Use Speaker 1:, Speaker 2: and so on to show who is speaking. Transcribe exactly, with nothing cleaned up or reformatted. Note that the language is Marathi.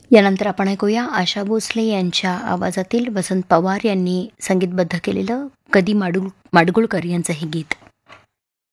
Speaker 1: यानंतर आपण ऐकूया आशा भोसले यांच्या आवाजातील वसंत पवार यांनी संगीतबद्ध केलेलं कधी माडुल माडगुळकर यांचं हे गीत.